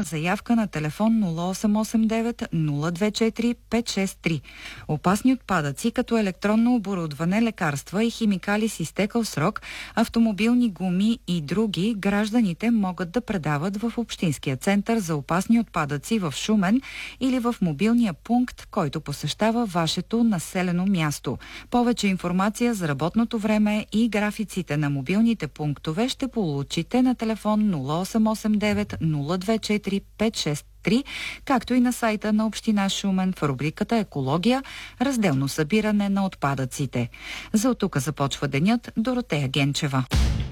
електронна заявка на телефон 0889 024 563. Опасни отпадъци като електронно оборудване, лекарства и химикали с изтекал срок, автомобилни гуми и други гражданите могат да предават в Общинския център за опасни отпадъци в Шумен или в мобилния пункт, който посещава вашето населено място. Повече информация за работното време и графиците на мобилните пунктове ще получите на телефон 0889 024 563, както и на сайта на Община Шумен в рубриката Екология, разделно събиране на отпадъците. За оттук започва денят. Доротея Генчева.